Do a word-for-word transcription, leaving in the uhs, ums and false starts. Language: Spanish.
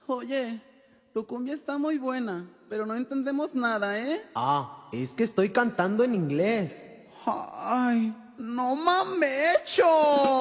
Oye, tu cumbia está muy buena, pero no entendemos nada, ¿eh? Ah, es que estoy cantando en inglés. Ay, no mamecho.